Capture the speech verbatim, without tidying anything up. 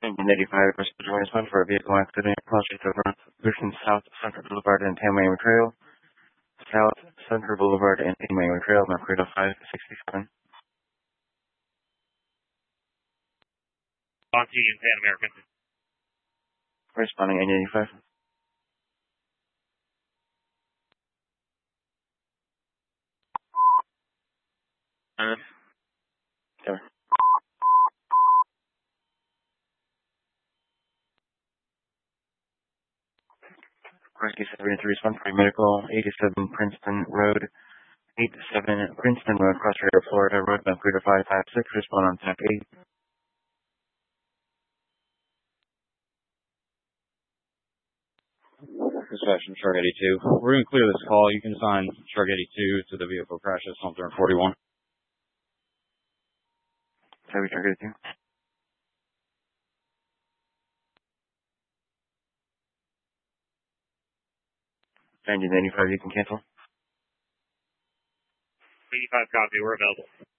Engine eighty-five, request to join us one for a vehicle accident. Project over Houston South Central Boulevard and Tamiami Trail. South Central Boulevard and Tamiami Trail, Mercury five sixty-seven. Monty and Pan American. Responding Engine eighty-five. Uh, Sorry. Rescue seventy-three, respond for medical, eighty-seven Princeton Road, eighty-seven Princeton Road, Cross River, Florida, Road Mercury five five six, respond on tap eight. Dispatch from Shark eighty-two. We're going to clear this call. You can assign Shark eighty-two to the vehicle crashes on forty-one. Sorry, Shark eighty-two. Engine eighty-five, you can cancel. eighty-five copy, we're available.